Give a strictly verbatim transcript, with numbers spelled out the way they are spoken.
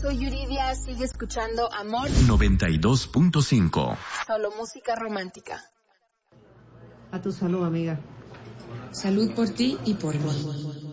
soy Yuridia, sigue escuchando Amor noventa y dos punto cinco. Solo música romántica. A tu salud, amiga. Salud por ti y por mí.